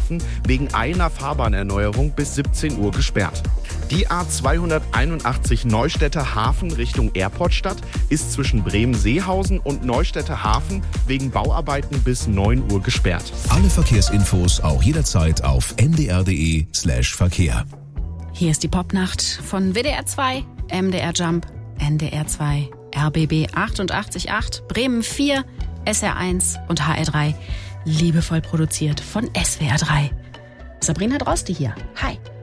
Hafen wegen einer Fahrbahnerneuerung bis 17 Uhr gesperrt. Die A281 Neustädter Hafen Richtung Airportstadt ist zwischen Bremen-Seehausen und Neustädter Hafen wegen Bauarbeiten bis 9 Uhr gesperrt. Alle Verkehrsinfos auch jederzeit auf ndr.de/Verkehr. Hier ist die Popnacht von WDR 2, MDR Jump, NDR 2, RBB 88.8, Bremen 4, SR1 und HR3. Liebevoll produziert von SWR 3. Sabrina Droste hier. Hi.